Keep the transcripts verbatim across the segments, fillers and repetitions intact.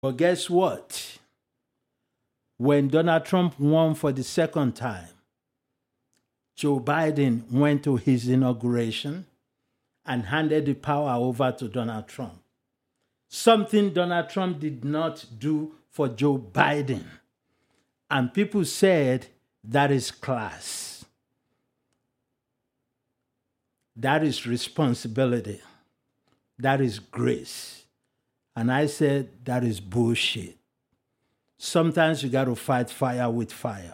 But guess what? When Donald Trump won for the second time, Joe Biden went to his inauguration and handed the power over to Donald Trump. Something Donald Trump did not do for Joe Biden. And people said that is class. That is responsibility. That is grace. And I said, that is bullshit. Sometimes you got to fight fire with fire.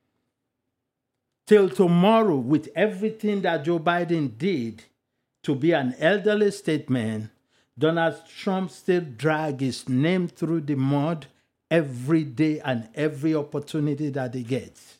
Till tomorrow, with everything that Joe Biden did to be an elderly statesman, Donald Trump still drags his name through the mud every day and every opportunity that he gets.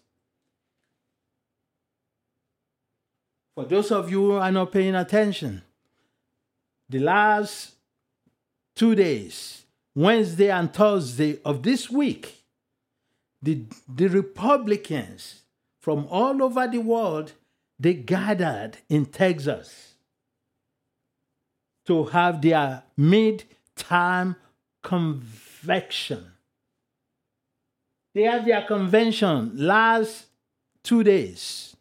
For those of you who are not paying attention, the last two days, Wednesday and Thursday of this week, the, the Republicans from all over the world, they gathered in Texas to have their mid-term convention. They had their convention last two days.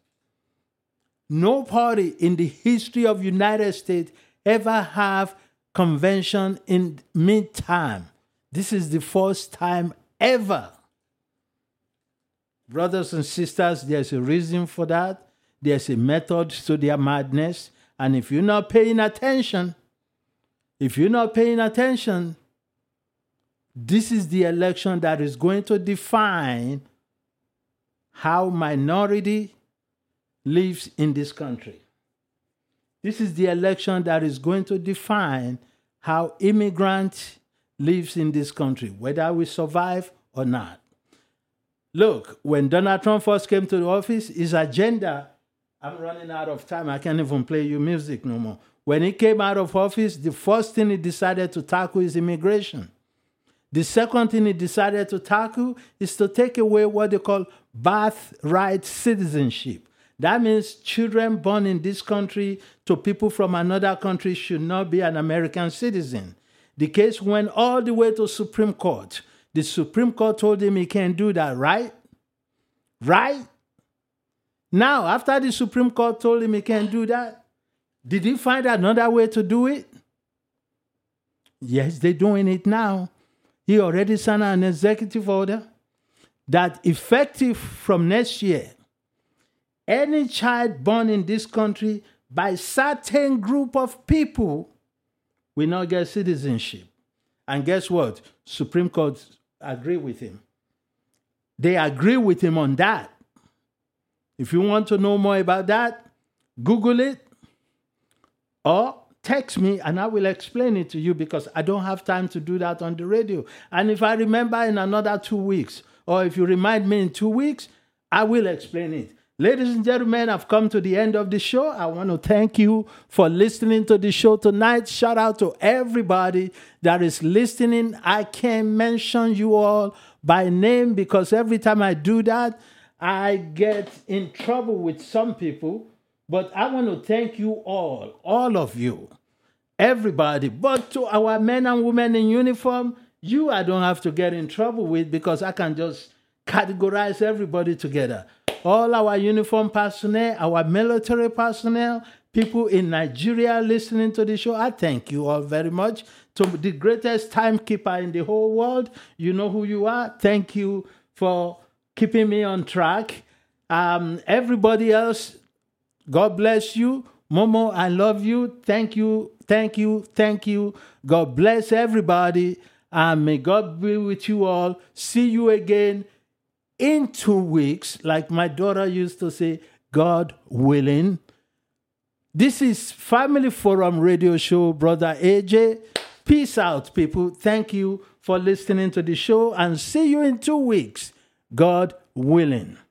No party in the history of United States ever have convention in mid-term. This is the first time ever. Brothers and sisters, there's a reason for that. There's a method to their madness. And if you're not paying attention, if you're not paying attention, this is the election that is going to define how minority lives in this country. This is the election that is going to define how immigrant lives in this country, whether we survive or not. Look, when Donald Trump first came to the office, his agenda, I'm running out of time, I can't even play you music no more. When he came out of office, the first thing he decided to tackle is immigration. The second thing he decided to tackle is to take away what they call birthright citizenship. That means children born in this country to people from another country should not be an American citizen. The case went all the way to Supreme Court. The Supreme Court told him he can't do that, right? Right? Now, after the Supreme Court told him he can't do that, did he find another way to do it? Yes, they're doing it now. He already signed an executive order that effective from next year, any child born in this country by a certain group of people will not get citizenship. And guess what? Supreme Court agree with him. They agree with him on that. If you want to know more about that, Google it or text me and I will explain it to you because I don't have time to do that on the radio. And if I remember in another two weeks, or if you remind me in two weeks, I will explain it. Ladies and gentlemen, I've come to the end of the show. I want to thank you for listening to the show tonight. Shout out to everybody that is listening. I can't mention you all by name because every time I do that, I get in trouble with some people. But I want to thank you all, all of you, everybody. But to our men and women in uniform, you I don't have to get in trouble with because I can just categorize everybody together. All our uniform personnel, our military personnel, people in Nigeria listening to the show, I thank you all very much. To the greatest timekeeper in the whole world, you know who you are. Thank you for keeping me on track. Um, everybody else, God bless you. Momo, I love you. Thank you, thank you, thank you. God bless everybody. And may God be with you all. See you again in two weeks, like my daughter used to say, God willing. This is Family Forum Radio Show, Brother A J. Peace out, people. Thank you for listening to the show and see you in two weeks, God willing.